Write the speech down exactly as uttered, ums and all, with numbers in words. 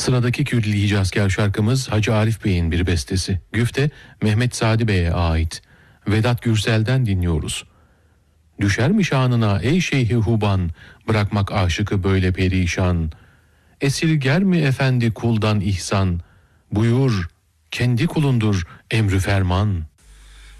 Sıradaki Kürdili Hicazkar şarkımız Hacı Arif Bey'in bir bestesi. Güfte Mehmet Sadi Bey'e ait. Vedat Gürsel'den dinliyoruz. Düşer mi şanına ey şeyhi Huban, bırakmak aşıkı böyle perişan? Esirger mi efendi kuldan ihsan? Buyur, kendi kulundur emrü ferman.